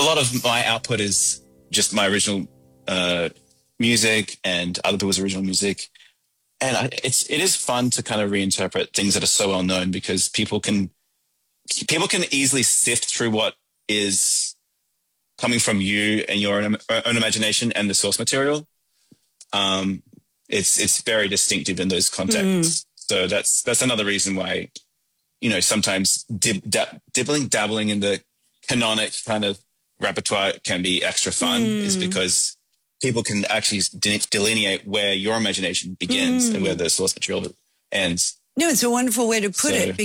lot of my output is just my original music and other people's original music. And it is fun to kind of reinterpret things that are so well known, because people can easily sift through what is coming from you and your own imagination and the source material. It's very distinctive in those contexts. So that's another reason why, sometimes dabbling in the canonic kind of repertoire can be extra fun, is because people can actually delineate where your imagination begins and where the source material ends. No, it's a wonderful way to put it.